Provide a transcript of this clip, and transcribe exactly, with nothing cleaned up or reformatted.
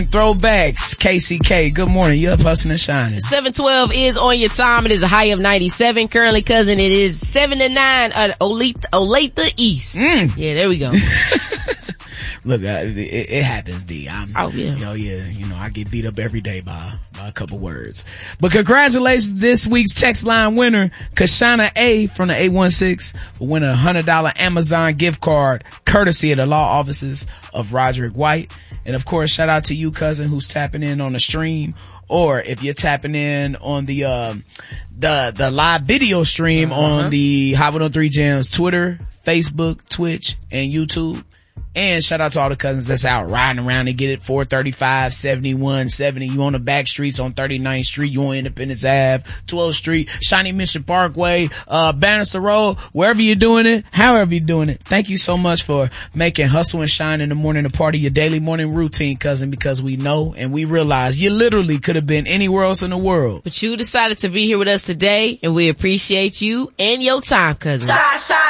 Throwbacks, K C K, good morning. You up hustling and shining. seven twelve is on your time. It is a high of ninety-seven. Currently, cousin, it is seventy-nine at Olathe, Olathe East. Mm. Yeah, there we go. Look, uh, it, it happens, D. I'm, oh, yeah. You know, yeah, you know, I get beat up every day by, by a couple words. But congratulations this week's text line winner, Kashana A from the eight one six, for winning a one hundred dollars Amazon gift card, courtesy of the law offices of Roderick White. And of course, shout out to you, cousin, who's tapping in on the stream. Or if you're tapping in on the, um, the, the live video stream uh-huh. on the Hot one oh three Jams Twitter, Facebook, Twitch, and YouTube. And shout out to all the cousins that's out riding around and get it four thirty-five, seventy-one, seventy. You on the back streets on thirty-ninth Street, you on Independence Ave, twelfth Street, Shawnee Mission Parkway, uh, Bannister Road, wherever you're doing it, however you're doing it. Thank you so much for making Hustle and Shine in the morning a part of your daily morning routine, cousin, because we know and we realize you literally could have been anywhere else in the world. But you decided to be here with us today, and we appreciate you and your time, cousin. Shine, shine.